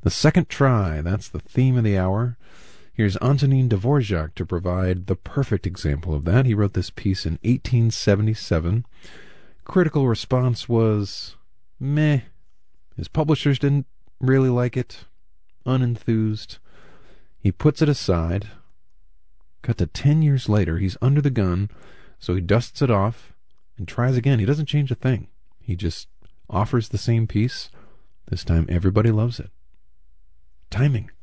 The second try, that's the theme of the hour. Here's Antonin Dvorak to provide the perfect example of that. He wrote this piece in 1877. Critical response was meh. His publishers didn't really like it. Unenthused. He puts it aside. Cut to 10 years later, he's under the gun, so he dusts it off and tries again. He doesn't change a thing. He just offers the same piece. This time everybody loves it. Timing.